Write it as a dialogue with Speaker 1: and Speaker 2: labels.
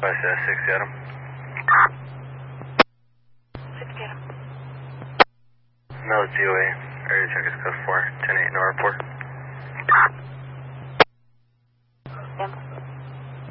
Speaker 1: 6 Adam.
Speaker 2: 6 Adam.
Speaker 1: No, it's DOA. Area check is code 4, 10-8, no report.